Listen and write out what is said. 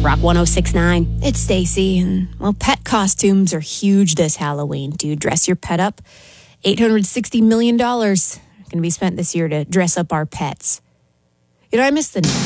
Rock 106.9. It's Stacy, and well, pet costumes are huge this Halloween. Do you dress your pet up? $860 million going to be spent this year to dress up our pets. You know, I miss the